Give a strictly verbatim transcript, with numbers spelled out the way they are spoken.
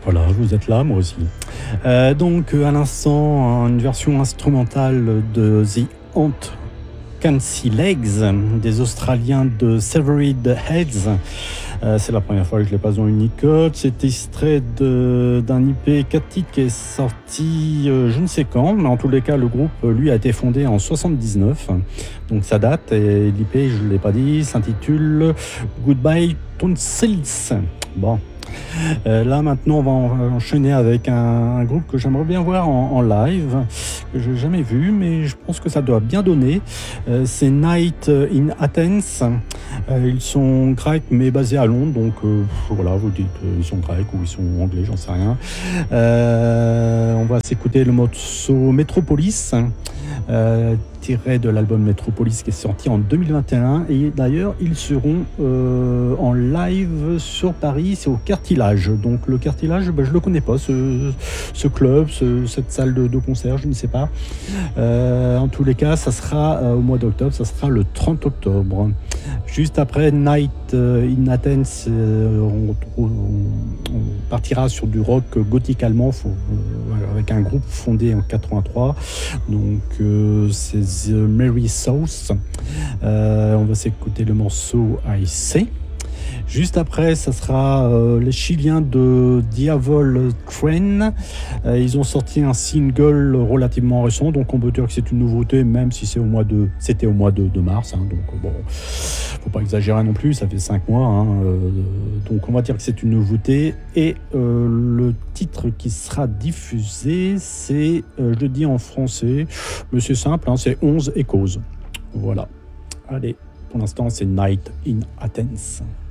Voilà, vous êtes là, moi aussi. Euh, donc, à l'instant, une version instrumentale de The Ant Can See Legs des Australiens de Severed Heads. Euh, c'est la première fois que je les passe dans Unicode. C'est extrait de, d'un I P quatre titres qui est sorti euh, je ne sais quand, mais en tous les cas, le groupe, lui, a été fondé en soixante-dix-neuf. Donc ça date, et l'I P, je ne l'ai pas dit, s'intitule Goodbye Tonsils. Bon. Euh, là maintenant on va enchaîner avec un, un groupe que j'aimerais bien voir en, en live, que je n'ai jamais vu, mais je pense que ça doit bien donner. Euh, c'est Night in Athens. Euh, ils sont grecs mais basés à Londres, donc euh, voilà, vous dites euh, ils sont grecs ou ils sont anglais, j'en sais rien. Euh, on va s'écouter le morceau Metropolis, euh, tiré de l'album Metropolis qui est sorti en deux mille vingt et un, et d'ailleurs ils seront euh, en live sur Paris, c'est au Cartilage. Donc le Cartilage, ben, je le connais pas, ce, ce club, ce, cette salle de, de concert, je ne sais pas. Euh, en tous les cas, ça sera euh, au mois d'octobre, ça sera le trente octobre. Juste après Night in Athens, euh, on, on, on partira sur du rock gothique allemand, faut, euh, avec un groupe fondé en quatre-vingt-trois. Donc euh, c'est The Mary South. Euh, on va s'écouter le morceau I Say. Juste après, ça sera euh, les Chiliens de Diavol Train. Euh, ils ont sorti un single relativement récent, donc on peut dire que c'est une nouveauté, même si c'est au mois de, c'était au mois de, de mars. Hein, donc bon, faut pas exagérer non plus, ça fait cinq mois. Hein, euh, donc on va dire que c'est une nouveauté. Et euh, le titre qui sera diffusé, c'est, euh, je le dis en français, mais c'est simple, hein, c'est onze Echoes. Voilà. Allez, pour l'instant, c'est Night in Athens.